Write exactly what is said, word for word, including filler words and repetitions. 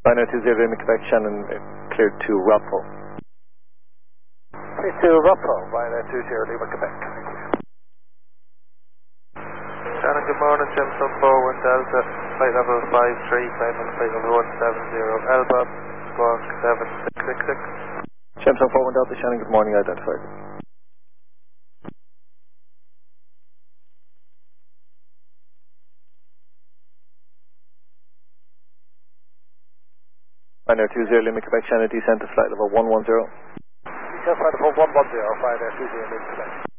Final two zero Lima Quebec, Shannon uh, cleared to Ruffle. Cleared to Ruffle, Final two zero Lima Quebec. Thank you. Shannon, good morning. Jameson four one Delta, flight level five three, climb on flight level one seven zero, Elba, squawk seven six six six. Jameson four one Delta, Shannon, good morning, identified. Final two zero Lima Quebec, Shannon, descent to flight level one one zero. Descent flight level one one zero, Final two zero Lima Quebec.